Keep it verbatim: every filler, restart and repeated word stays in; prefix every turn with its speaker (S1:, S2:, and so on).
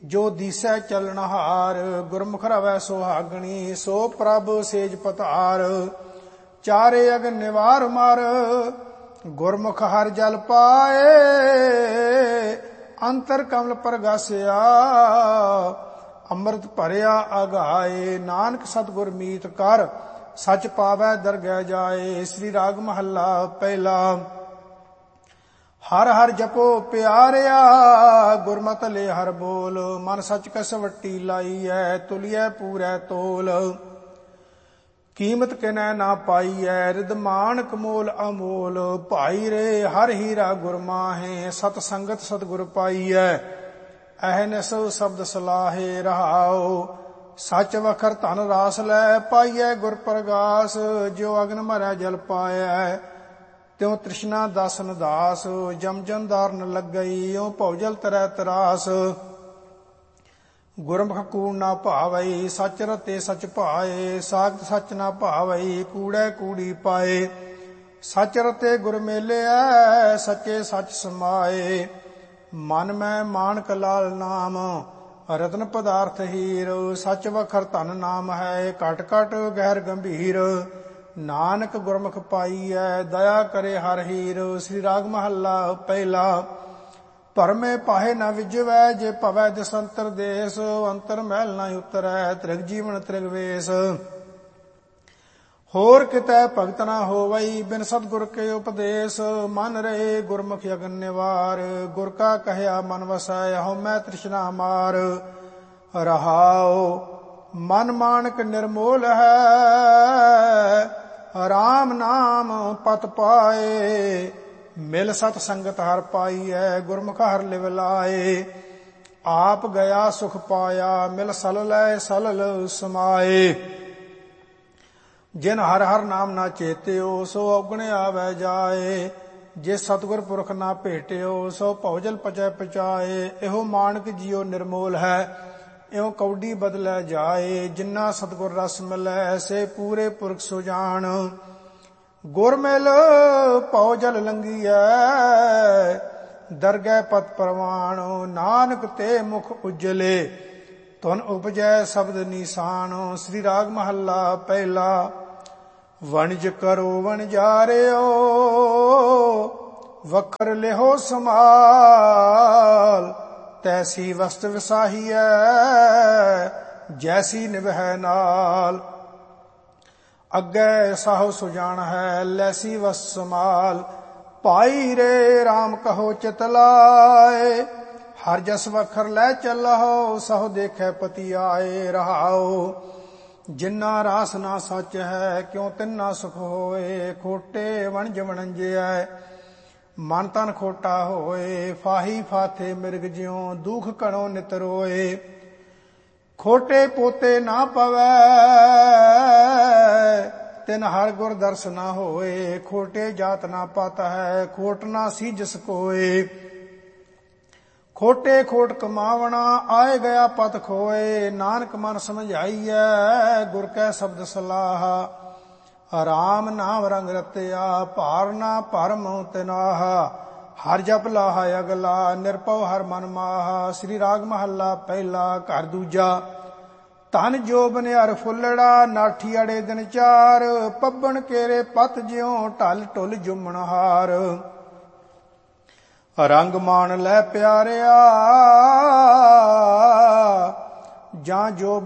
S1: ਜੋ ਦੀਸੈ ਚਲਨਹਾਰ। ਗੁਰਮੁਖ ਰਵੈ ਸੁਹਾਗਣੀ, ਸੋ ਪ੍ਰਭ ਸੇਜ ਪਤਾਰ। ਚਾਰੇ ਅਗਨ ਨਿਵਾਰ ਮਰ, ਗੁਰਮੁਖ ਹਰ ਜਲ ਪਾਏ। ਅੰਤਰ ਕਮਲ ਪ੍ਰਗਾਸਿਆ, ਅੰਮ੍ਰਿਤ ਭਰਿਆ ਅਗਾਏ। ਨਾਨਕ ਸਤਿਗੁਰ ਮੀਤ ਕਰ, ਸਚ ਪਾਵੈ ਦਰਗਹਿ ਜਾਏ। ਸ੍ਰੀ ਰਾਗ ਮਹੱਲਾ ਪਹਿਲਾ। ਹਰ ਹਰ ਜਪੋ ਪਿਆਰਿਆ, ਗੁਰਮਤਿ ਲੈ ਹਰ ਬੋਲ। ਮਨ ਸਚ ਕੈ ਸਵੱਟੀ ਲਾਈਐ, ਤੁਲਿਐ ਪੂਰੈ ਤੋਲ। ਕੀਮਤ ਕਿਨੈ ਨਾ ਪਾਈਐ, ਰਿਦ ਮਾਣਕ ਮੋਲ ਅਮੋਲ। ਭਾਈ ਰੇ ਹਰ ਹੀਰਾ ਗੁਰ ਮਾਹੇ, ਸਤ ਸੰਗਤ ਸਤਿਗੁਰ ਪਾਈਐ। ਅਹਨਿਸ ਸ਼ਬਦ ਸਲਾਹੇ ਰਹਾਉ, ਸਚ ਵਖਰ ਧਨ ਰਾਸ ਲੈ। ਪਾਈਐ ਗੁਰ ਪ੍ਰਗਾਸ, ਜਿਉ ਅਗਨ ਮਰੈ ਜਲ ਪਾਇਐ। ਤਿਉ ਤ੍ਰਿਸ਼ਨਾ ਦਾਸਨ ਦਾਸ, ਜਮ ਜਮ ਦਾਰਨ ਲੱਗਈ। ਓ ਭਉਜਲ ਤਰੈ ਤਰਾਸ, ਗੁਰਮੁਖ ਕੂੜ ਨਾ ਭਾਵਈ। ਸਚ ਰਤੇ ਸਚ ਭਾਏ, ਸਾਖਤ ਸਚ ਨਾ ਭਾਵਈ। ਕੂੜੈ ਕੂੜੀ ਪਾਏ, ਸਚ ਰਤੇ ਗੁਰ ਮੇਲਿਐ। ਸਚੇ ਸਚ ਸਮਾਏ, ਮਨ ਮੈਂ ਮਾਣਕ ਲਾਲ ਨਾਮ। ਰਤਨ ਪਦਾਰਥ ਹੀਰ, ਸਚ ਵਖਰ ਧਨ ਨਾਮ ਹੈ। ਘਟ ਘਟ ਗਹਿਰ ਗੰਭੀਰ, ਨਾਨਕ ਗੁਰਮੁਖ ਪਾਈਐ। ਦਇਆ ਕਰੇ ਹਰ ਹੀਰ। ਸ੍ਰੀ ਰਾਗ ਮਹੱਲਾ ਪਹਿਲਾ। ਭਰਮੇ ਪਾਹੇ ਨਾ ਵਿਜਵੈ, ਜੇ ਭਵੈ ਦਿਸੰਤਰ ਦੇਸ। ਅੰਤਰ ਮਹਿਲ ਨਾ ਉਤਰੈ, ਤ੍ਰਿਗ ਜੀਵਨ ਤ੍ਰਿਗ ਵੇਸ। ਹੋਰ ਕਿਤੈ ਭਗਤ ਨਾ ਹੋਵਈ, ਬਿਨ ਸਤਿਗੁਰ ਕੇ ਉਪਦੇਸ। ਮਨ ਰਹੇ ਗੁਰਮੁਖ ਅਗਨ ਨਿਵਾਰ, ਗੁਰ ਕਾ ਕਹਿਆ ਮਨ ਵਸੈ। ਹਉਮੈ ਤ੍ਰਿਸ਼ਨਾ ਮਾਰ ਰਹਾਉ, ਮਨ ਮਾਣਕ ਨਿਰਮੋਲ ਹੈ। ਰਾਮ ਨਾਮ ਪਤ ਪਾਏ, ਮਿਲ ਸਤ ਸੰਗਤ ਹਰ ਪਾਈਐ। ਗੁਰਮੁਖ ਹਰ ਲਿਵ ਲਾਏ, ਆਪ ਗਿਆ ਸੁਖ ਪਾਇਆ। ਮਿਲ ਸਲ ਲੈ ਸਲਲ ਸਮਾਏ। ਜਿਨ ਹਰ ਹਰ ਨਾਮ ਨਾ ਚੇਤਿਓ, ਸੋ ਔਗਣ ਆਵੈ ਜਾਏ। ਜੇ ਸਤਿਗੁਰ ਪੁਰਖ ਨਾ ਭੇਟਿਓ, ਸੋ ਭਉਜਲ ਪਚੈ ਪਚਾਏ। ਇਹੋ ਮਾਣਕ ਜੀਉ ਨਿਰਮੋਲ ਹੈ, ਇਉ ਕੌਡੀ ਬਦਲੈ ਜਾਏ। ਜਿਨਾ ਸਤਿਗੁਰ ਰਸ ਮਿਲੈ, ਸੇ ਪੂਰੇ ਪੁਰਖ ਸੁਜਾਨ। ਗੁਰ ਮਿਲ ਭਉ ਜਲ ਲੰਘੀਐ, ਦਰਗਹਿ ਪਤ ਪ੍ਰਵਾਣ। ਨਾਨਕ ਤੇ ਮੁਖ ਉਜਲੇ, ਧੁਨ ਉਪਜੈ ਸ਼ਬਦ ਨੀਸਾਨ। ਸ੍ਰੀ ਰਾਗ ਮਹੱਲਾ ਪਹਿਲਾ। ਵਣਜ ਕਰੋ ਵਣਜਾਰਿਓ, ਵਖਰ ਲਿਹੋ ਸਮਾਲ। ਤੈਸੀ ਵਸਤ ਵਿਸਾਹੀਐ, ਜੈਸੀ ਨਿਭੈ ਨਾਲ। ਅੱਗੇ ਸਾਹੋ ਸੁਜਾਨ ਹੈ, ਲੈਸੀ ਵਸ ਸਮਾਲ। ਭਾਈ ਰੇ ਰਾਮ ਕਹੋ ਚਿਤ ਲਾਏ, ਹਰ ਜਸ ਵਖਰ ਲੈ ਚੱਲਹੁ। ਸਹੁ ਦੇਖੈ ਪਤੀ ਆਏ ਰਹਾਉ, ਜਿਨਾ ਰਾਸ ਨਾ ਸੱਚ ਹੈ। ਕਿਉ ਤਿੰਨਾ ਸੁਖ ਹੋਏ, ਖੋਟੇ ਵਣਜ ਵਣੰਜਿਐ। ਮਨ ਤਨ ਖੋਟਾ ਹੋਏ, ਫਾਹੀ ਫਾਥੇ ਮਿਰਗ ਜਿਉ। ਦੁਖ ਕਣੋ ਨਿਤ ਰੋਏ, ਖੋਟੇ ਪੋਤੇ ਨਾ ਪਵੈ। ਤਿਨ ਹਰ ਗੁਰ ਦਰਸ ਨਾ ਹੋਏ, ਖੋਟੇ ਜਾਤ ਨਾ ਪਤ ਹੈ। ਖੋਟ ਨਾ ਸੀਜਸ ਕੋਏ, ਖੋਟੇ ਖੋਟ ਕਮਾਵਣਾ। ਆਏ ਗਿਆ ਪਤ ਖੋਏ, ਨਾਨਕ ਮਨ ਸਮਝਾਈਐ। ਗੁਰ ਕੈ ਸ਼ਬਦ ਸਲਾਹ, ਰਾਮ ਨਾਮ ਰੰਗ ਰਤਿਆ। ਭਾਰ ਨਾ ਭਰਮ ਤਿਨਾਹਾ, ਹਰ ਜਪ ਲਾਹਾ ਅਗਲਾ। ਨਿਰਭਉ ਹਰ ਮਨ ਮਾਹਾ। ਸ੍ਰੀ ਰਾਗ ਮਹੱਲਾ ਪਹਿਲਾ। ਘਰ ਦੂਜਾ। ਧਨ ਜੋਬਨ ਹਰ ਫੁੱਲੜਾ, ਨਾਠੀ ਅੜੇ ਦਿਨ ਚਾਰ। ਪੱਬਣ ਕੇਰੇ ਪਤ ਜਿਉ, ਢਲ ਢੁਲ ਜੁਮਣ ਹਾਰ। ਰੰਗ ਮਾਣ ਲੈ ਪਿਆਰਿਆ, ਜਾਂ ਜੋ